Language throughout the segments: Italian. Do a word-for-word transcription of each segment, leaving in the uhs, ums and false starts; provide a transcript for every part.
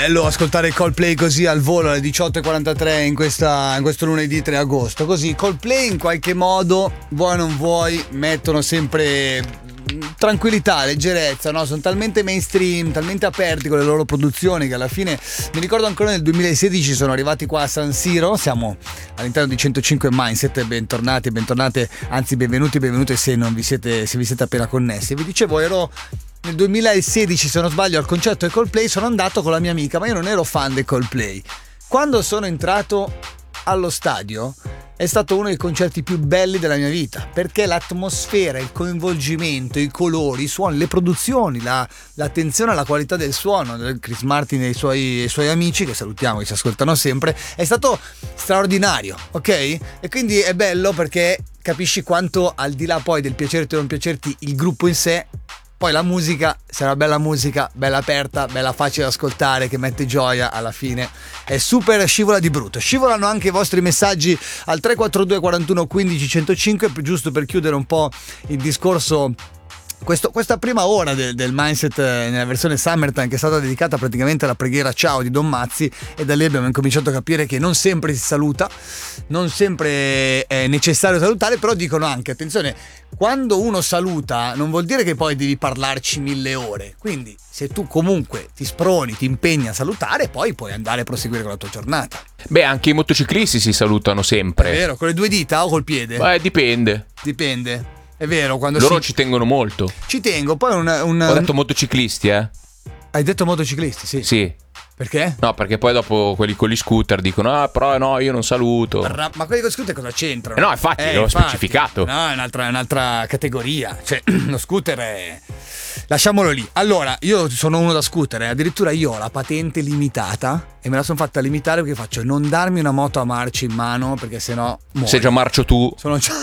bello ascoltare Coldplay così al volo alle diciotto e quarantatré in, questa, in questo lunedì tre agosto. Così Coldplay in qualche modo, vuoi o non vuoi, mettono sempre tranquillità, leggerezza, no? Sono talmente mainstream, talmente aperti con le loro produzioni che alla fine, mi ricordo ancora nel duemilasedici sono arrivati qua a San Siro, siamo all'interno di centocinque Mindset, bentornati, bentornate, anzi benvenuti, benvenute se non vi siete, se vi siete appena connessi. Vi dicevo, ero nel duemilasedici se non sbaglio al concerto di Coldplay, sono andato con la mia amica, ma io non ero fan di Coldplay. Quando sono entrato allo stadio è stato uno dei concerti più belli della mia vita, perché l'atmosfera, il coinvolgimento, i colori, i suoni, le produzioni, la, l'attenzione alla qualità del suono del Chris Martin e i suoi, i suoi amici, che salutiamo, che ci ascoltano sempre, è stato straordinario, ok? E quindi è bello perché capisci quanto, al di là poi del piacerti o non piacerti il gruppo in sé, poi la musica sarà bella musica, bella aperta, bella facile da ascoltare, che mette gioia alla fine. È super, scivola di brutto. Scivolano anche i vostri messaggi al tre quattro due quarantuno quindici centocinque, giusto per chiudere un po' il discorso. Questo, questa prima ora del, del Mindset nella versione Summertime, che è stata dedicata praticamente alla preghiera ciao di Don Mazzi, e da lì abbiamo incominciato a capire che non sempre si saluta, non sempre è necessario salutare, però dicono anche, attenzione, quando uno saluta non vuol dire che poi devi parlarci mille ore, quindi se tu comunque ti sproni, ti impegni a salutare, poi puoi andare a proseguire con la tua giornata. Beh, anche i motociclisti si salutano sempre. È vero, con le due dita o col piede? Beh, dipende. Dipende. È vero, quando loro si... ci tengono molto. Ci tengo, poi un, un... Ho detto motociclisti, eh? Hai detto motociclisti, sì. Sì. Perché? No, perché poi dopo quelli con gli scooter dicono ah, però no, io non saluto. Ma quelli con gli scooter cosa c'entrano? Eh no, infatti, eh, l'ho infatti, specificato. No, è un'altra, è un'altra categoria. Cioè, lo scooter è... Lasciamolo lì. Allora, io sono uno da scooter, eh. Addirittura io ho la patente limitata e me la sono fatta limitare perché faccio non darmi una moto a marcia in mano, perché sennò muoio. Sei già marcio tu. Sono già...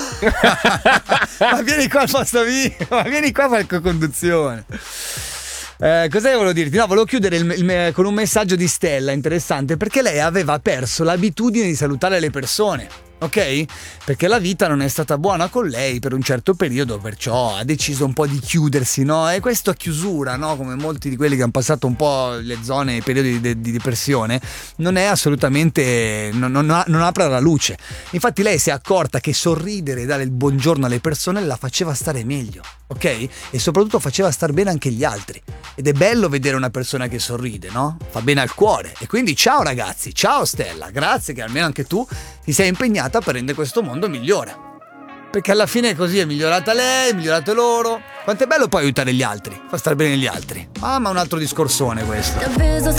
Ma vieni qua al posto mio, ma vieni qua per conduzione. Eh, cosa volevo dirti? No, volevo chiudere il, il, con un messaggio di Stella interessante, perché lei aveva perso l'abitudine di salutare le persone, ok? Perché la vita non è stata buona con lei per un certo periodo, perciò ha deciso un po' di chiudersi, no? E questa chiusura, no? Come molti di quelli che hanno passato un po' le zone, i periodi di, di depressione, non è assolutamente, non, non, non apre la luce. Infatti lei si è accorta che sorridere e dare il buongiorno alle persone la faceva stare meglio, ok? E soprattutto faceva star bene anche gli altri. Ed è bello vedere una persona che sorride, no? Fa bene al cuore. E quindi ciao ragazzi, ciao Stella, grazie che almeno anche tu ti sei impegnata per rendere questo mondo migliore. Perché alla fine così è migliorata lei, è migliorato loro. Quanto è bello poi aiutare gli altri, fa star bene gli altri. Ah, ma un altro discorsone questo.